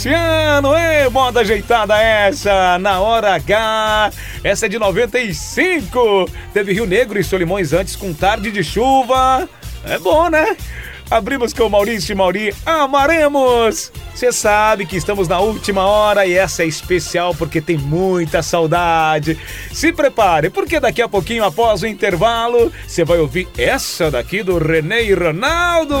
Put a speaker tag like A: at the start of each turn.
A: Ano, moda ajeitada essa, na hora H, essa é de 95, teve Rio Negro e Solimões antes com Tarde de Chuva, é bom, né? Abrimos com Maurício e Mauri, amaremos! Você sabe que estamos na última hora e essa é especial porque tem muita saudade. Se prepare, porque daqui a pouquinho, após o intervalo, você vai ouvir essa daqui do René e Ronaldo.